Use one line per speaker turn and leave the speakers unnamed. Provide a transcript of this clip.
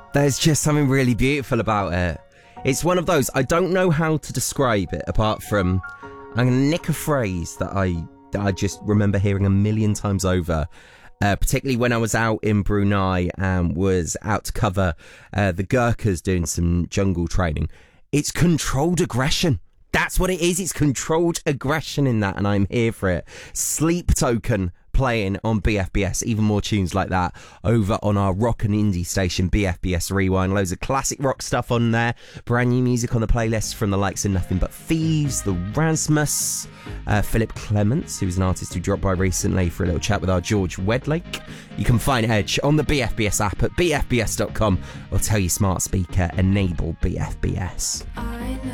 There's just something really beautiful about it. It's one of those, I don't know how to describe it apart from, I'm going to nick a phrase that I just remember hearing a million times over, particularly when I was out in Brunei and was out to cover the Gurkhas doing some jungle training. It's controlled aggression. That's what it is. It's controlled aggression in that, and I'm here for it. Sleep Token playing on BFBS. Even more tunes like that over on our rock and indie station, BFBS Rewind. Loads of classic rock stuff on there. Brand new music on the playlist from the likes of Nothing But Thieves, The Rasmus, Philip Clements, who's an artist who dropped by recently for a little chat with our George Wedlake. You can find Edge on the BFBS app at bfbs.com or tell your smart speaker enable BFBS.